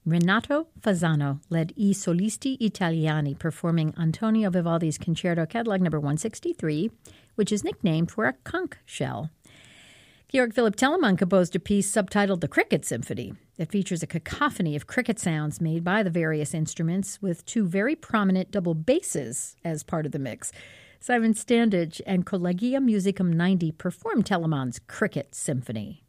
Renato Fasano led I Solisti Italiani, performing Antonio Vivaldi's Concerto Catalog No. 163, which is nicknamed for a conch shell. Georg Philipp Telemann composed a piece subtitled The Cricket Symphony. It features a cacophony of cricket sounds made by the various instruments, with two very prominent double basses as part of the mix. Simon Standage and Collegia Musicum 90 performed Telemann's Cricket Symphony.